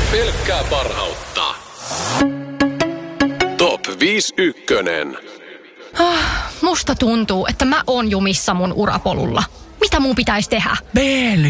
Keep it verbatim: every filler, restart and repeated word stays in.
Pelkkää parhautta. Top viisi ykkönen. Musta tuntuu, että mä oon jumissa mun urapolulla. Mitä mun pitäisi tehdä? Beely,